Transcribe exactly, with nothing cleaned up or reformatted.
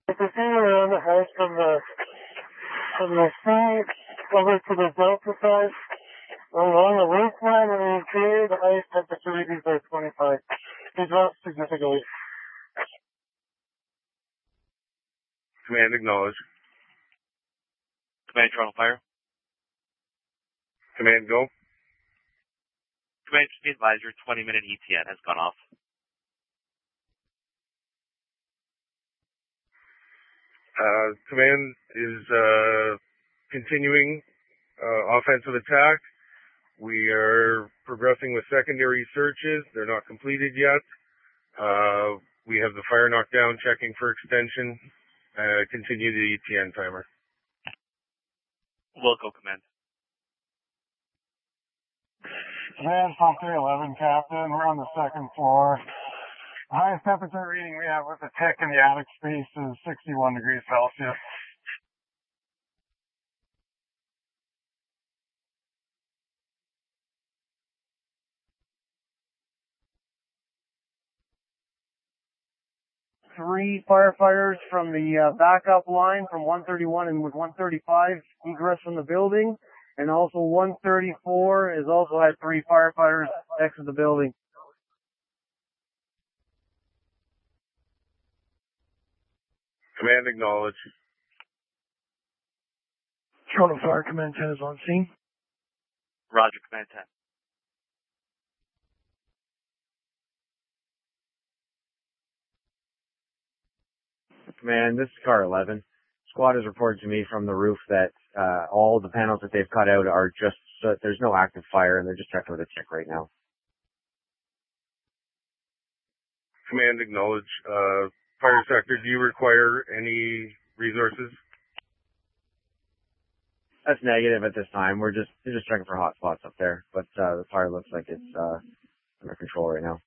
If you see around the house from the from the sea over to the delta side, along the roof line and the interior, the highest temperature readings are twenty-five. They dropped significantly. Command acknowledged. Command Toronto Fire. Command go. Command, just be advised, your twenty minute E T N has gone off. Uh, command is uh, continuing uh, offensive attack. We are progressing with secondary searches. They're not completed yet. Uh, we have the fire knockdown checking for extension. Uh, continue the E T N timer. Wilco, command. Command, Pump three eleven, Captain. We're on the second floor. The highest temperature reading we have with the tick in the attic space is sixty-one degrees Celsius. Three firefighters from the uh, backup line from one thirty-one and with one thirty-five egress from the building. And also one thirty-four has also had three firefighters exit the building. Command acknowledge. Toronto Fire Command ten is on scene. Roger, Command ten. Command, this is Car eleven. Squad has reported to me from the roof that uh, all the panels that they've cut out are just, uh, there's no active fire and they're just checking with a tick right now. Command acknowledge. Uh, fire sector, do you require any resources? That's negative at this time. We're just, we're just checking for hot spots up there, but uh, the fire looks like it's uh, under control right now.